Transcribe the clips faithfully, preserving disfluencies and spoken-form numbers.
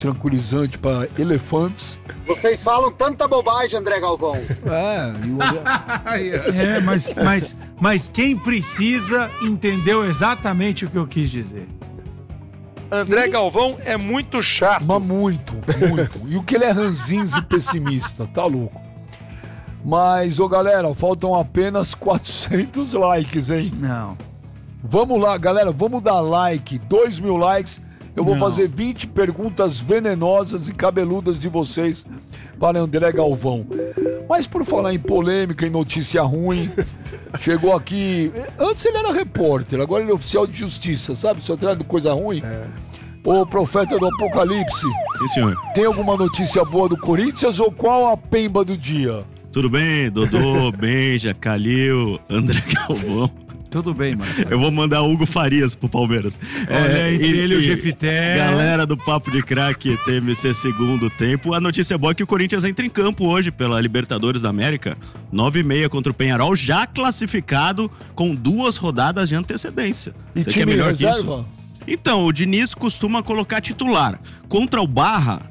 tranquilizante para elefantes. Vocês falam tanta bobagem, André Galvão. É, e o... é mas, mas, mas quem precisa entendeu exatamente o que eu quis dizer. André Galvão é muito chato. Mas muito, muito. E o que ele é ranzinza e pessimista, tá louco. Mas, ô galera, faltam apenas quatrocentos likes, hein? Não. Vamos lá, galera, vamos dar like, dois mil likes. Eu vou Não. fazer vinte perguntas venenosas e cabeludas de vocês para André Galvão. Mas por falar em polêmica, em notícia ruim, chegou aqui... Antes ele era repórter, agora ele é oficial de justiça, sabe? Só trazendo coisa ruim. É. O profeta do apocalipse. Sim, senhor. Tem alguma notícia boa do Corinthians ou qual a pemba do dia? Tudo bem, Dodô, Benja, Calil, André Galvão. Tudo bem, mano. Eu vou mandar Hugo Farias pro Palmeiras. Olha, é, entre ele e o Jefité. Galera do Papo de Craque, T M C segundo tempo. A notícia boa é que o Corinthians entra em campo hoje pela Libertadores da América. nove e meia contra o Penharol, já classificado com duas rodadas de antecedência. E Você time quer melhor reserva? Que isso? Então, o Diniz costuma colocar titular. Contra o Barra,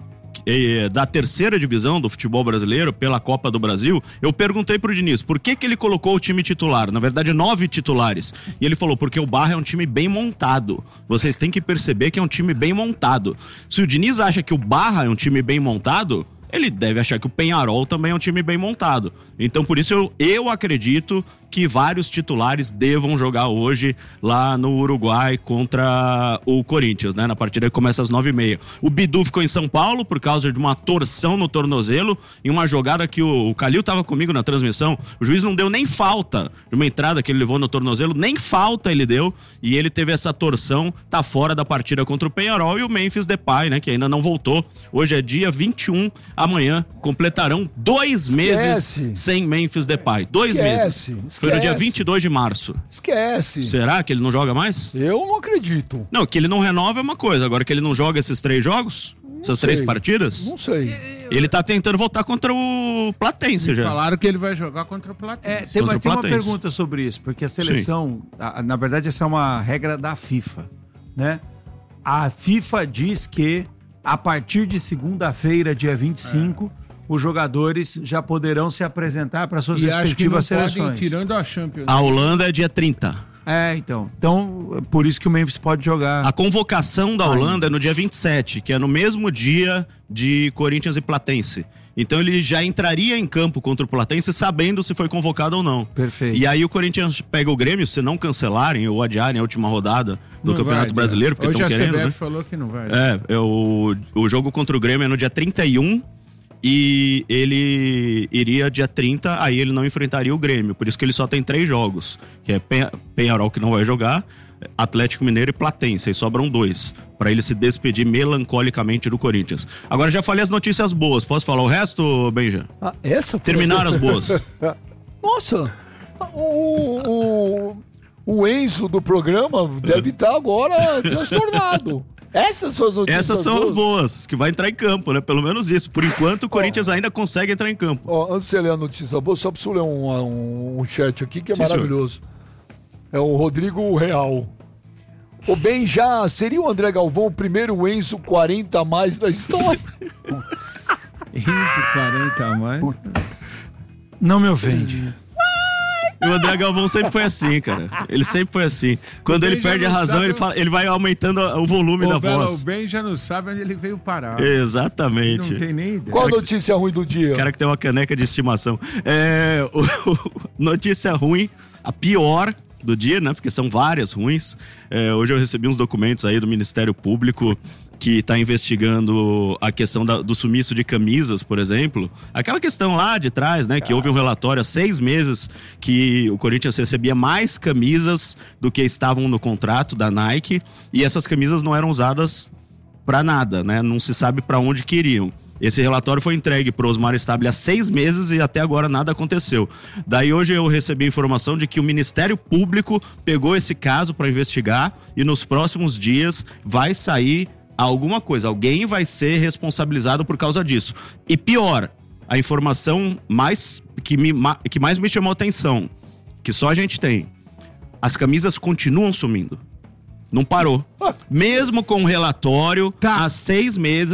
da terceira divisão do futebol brasileiro, pela Copa do Brasil, eu perguntei pro Diniz por que que ele colocou o time titular, na verdade nove titulares, e ele falou, porque o Barra é um time bem montado, vocês têm que perceber que é um time bem montado. Se o Diniz acha que o Barra é um time bem montado, ele deve achar que o Penharol também é um time bem montado. Então, por isso, eu, eu acredito que vários titulares devam jogar hoje lá no Uruguai contra o Corinthians, né? Na partida que começa às nove e meia. O Bidu ficou em São Paulo por causa de uma torção no tornozelo, em uma jogada que o, o Calil estava comigo na transmissão. O juiz não deu nem falta de uma entrada que ele levou no tornozelo, nem falta ele deu, e ele teve essa torção, tá fora da partida contra o Penharol. E o Memphis Depay, né? Que ainda não voltou. Hoje é dia vinte e um, amanhã completarão dois Esquece. meses sem Memphis Depay. Dois Esquece. meses. Esquece. Foi no dia vinte e dois de março. Esquece. Será que ele não joga mais? Eu não acredito. Não, que ele não renova é uma coisa. Agora que ele não joga esses três jogos, não essas sei. três partidas. Não sei. Ele tá tentando voltar contra o Platense já. Falaram que ele vai jogar contra o Platense. É, tem, Contra mas o tem uma Platense. pergunta sobre isso, porque a seleção, a, na verdade essa é uma regra da FIFA, né? A FIFA diz que a partir de segunda-feira, dia vinte e cinco, é. os jogadores já poderão se apresentar para suas e respectivas acho que não seleções. Podem, tirando a Champions. A Holanda é dia trinta. É, então. Então, por isso que o Memphis pode jogar. A convocação da Holanda Ai. é no dia vinte e sete, que é no mesmo dia de Corinthians e Platense. Então ele já entraria em campo contra o Platense sabendo se foi convocado ou não. Perfeito. E aí o Corinthians pega o Grêmio, se não cancelarem ou adiarem a última rodada do não Campeonato vai, Brasileiro, porque estão querendo, Hoje a C B F né? falou que não vai. É, é o, o jogo contra o Grêmio é no dia trinta e um e ele iria dia trinta, aí ele não enfrentaria o Grêmio. Por isso que ele só tem três jogos, que é Penha, Penharol, que não vai jogar, Atlético Mineiro e Platense, aí sobram dois, pra ele se despedir melancolicamente do Corinthians. Agora já falei as notícias boas, posso falar o resto, Benja? Ah, essa foi... Terminaram as boas. Nossa, o, o, o Enzo do programa deve estar agora transtornado. Essas são as notícias Essas são boas. as boas, que vai entrar em campo, né? Pelo menos isso. Por enquanto, o Corinthians oh. ainda consegue entrar em campo. Oh, antes de você ler a notícia boa, só preciso ler um, um, um chat aqui que é Sim, maravilhoso. Senhor. É o Rodrigo Real. O bem, já seria o André Galvão o primeiro Enzo quarenta a mais da história? Enzo quarenta a mais? Não me ofende. O André Galvão sempre foi assim, cara. Ele sempre foi assim. Quando ele perde a razão, sabe... ele, fala, ele vai aumentando o volume o da Bela, voz. O Ben já não sabe onde ele veio parar. Exatamente. Não tem nem ideia. Qual a notícia ruim do dia? O cara que tem uma caneca de estimação. É, o, o, notícia ruim, a pior do dia, né? Porque são várias ruins. É, hoje eu recebi uns documentos aí do Ministério Público que está investigando a questão da, do sumiço de camisas, por exemplo. Aquela questão lá de trás, né? Que houve um relatório há seis meses que o Corinthians recebia mais camisas do que estavam no contrato da Nike, e essas camisas não eram usadas para nada, né? Não se sabe para onde que iriam. Esse relatório foi entregue para o Osmar Stabile há seis meses e até agora nada aconteceu. Daí hoje eu recebi a informação de que o Ministério Público pegou esse caso para investigar e nos próximos dias vai sair alguma coisa. Alguém vai ser responsabilizado por causa disso. E pior, a informação mais, que, me, que mais me chamou a atenção, que só a gente tem, as camisas continuam sumindo. Não parou. Mesmo com o relatório, Tá. há seis meses